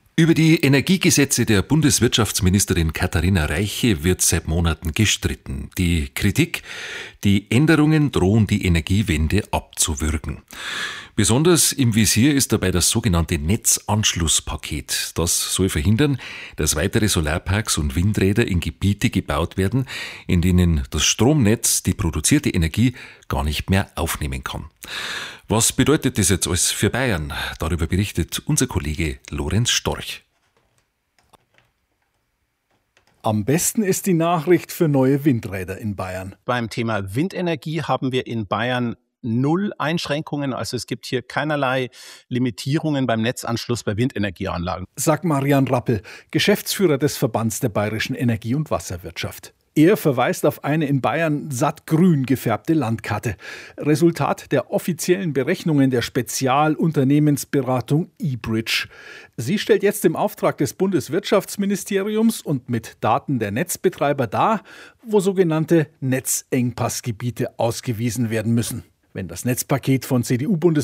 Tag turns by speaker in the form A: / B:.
A: Über die Energiegesetze der Bundeswirtschaftsministerin Katharina Reiche wird seit Monaten gestritten. Die Kritik: die Änderungen drohen die Energiewende abzuwürgen. Besonders im Visier ist dabei das sogenannte Netzanschlusspaket. Das soll verhindern, dass weitere Solarparks und Windräder in Gebiete gebaut werden, in denen das Stromnetz die produzierte Energie gar nicht mehr aufnehmen kann. Was bedeutet das jetzt alles für Bayern? Darüber berichtet unser Kollege Lorenz Storch.
B: Am besten ist die Nachricht für neue Windräder in Bayern.
C: Beim Thema Windenergie haben wir in Bayern 0 Einschränkungen. Also es gibt hier keinerlei Limitierungen beim Netzanschluss bei Windenergieanlagen.
B: Sagt Marian Rappel, Geschäftsführer des Verbands der bayerischen Energie- und Wasserwirtschaft. Er verweist auf eine in Bayern sattgrün gefärbte Landkarte. Resultat der offiziellen Berechnungen der Spezialunternehmensberatung eBridge. Sie stellt jetzt im Auftrag des Bundeswirtschaftsministeriums und mit Daten der Netzbetreiber dar, wo sogenannte Netzengpassgebiete ausgewiesen werden müssen. Wenn das Netzpaket von CDU-Bundeskanzler